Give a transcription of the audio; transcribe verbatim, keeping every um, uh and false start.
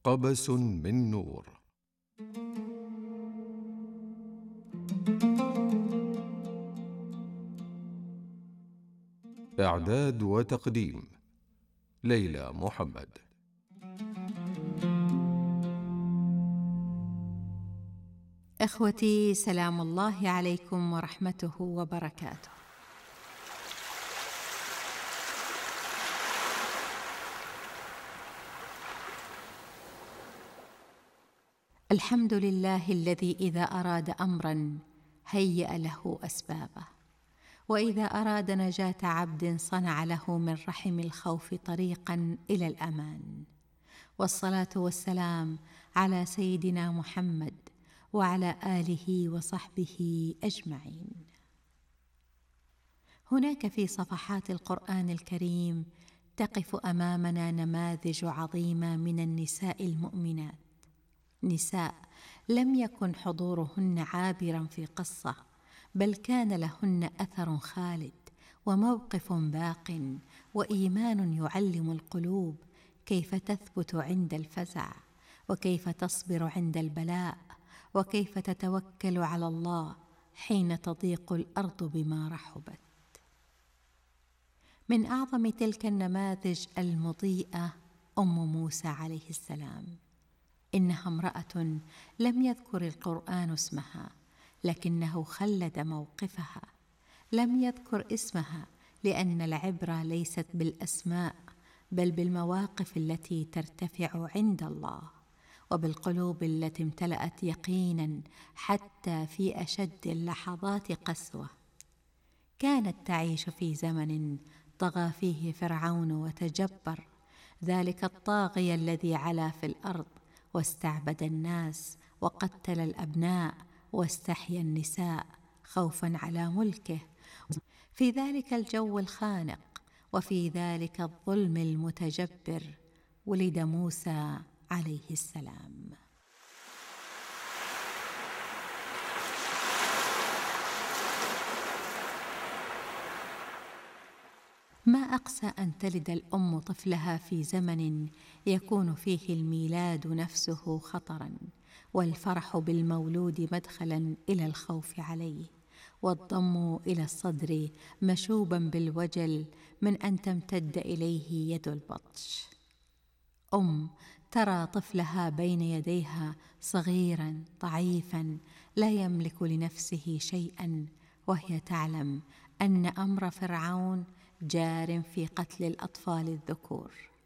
قبس من نور. إعداد وتقديم ليلى محمد. إخوتي، سلام الله عليكم ورحمته وبركاته. الحمد لله الذي إذا أراد أمرا هيأ له أسبابه، وإذا أراد نجاة عبد صنع له من رحم الخوف طريقا إلى الأمان. والصلاة والسلام على سيدنا محمد وعلى آله وصحبه أجمعين. هناك في صفحات القرآن الكريم تقف أمامنا نماذج عظيمة من النساء المؤمنات، نساء لم يكن حضورهن عابرا في قصة، بل كان لهن أثر خالد وموقف باق وإيمان يعلم القلوب كيف تثبت عند الفزع، وكيف تصبر عند البلاء، وكيف تتوكل على الله حين تضيق الأرض بما رحبت. من أعظم تلك النماذج المضيئة أم موسى عليه السلام. إنها امرأة لم يذكر القرآن اسمها، لكنه خلد موقفها. لم يذكر اسمها لأن العبرة ليست بالأسماء، بل بالمواقف التي ترتفع عند الله، وبالقلوب التي امتلأت يقينا حتى في أشد اللحظات قسوة. كانت تعيش في زمن طغى فيه فرعون وتجبر، ذلك الطاغية الذي علا في الأرض واستعبد الناس وقتل الأبناء واستحيا النساء خوفا على ملكه. في ذلك الجو الخانق وفي ذلك الظلم المتجبر ولد موسى عليه السلام. ما أقسى أن تلد الأم طفلها في زمن يكون فيه الميلاد نفسه خطرا، والفرح بالمولود مدخلا إلى الخوف عليه، والضم إلى الصدر مشوبا بالوجل من أن تمتد إليه يد البطش. أم ترى طفلها بين يديها صغيرا ضعيفا لا يملك لنفسه شيئا، وهي تعلم أن أمر فرعون جار في قتل الأطفال الذكور.